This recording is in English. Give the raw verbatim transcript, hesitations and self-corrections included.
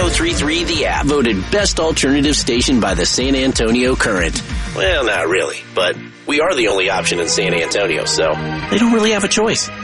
three three The App, voted best alternative station by the San Antonio Current. Well, not really, but we are the only option in San Antonio, so they don't really have a choice.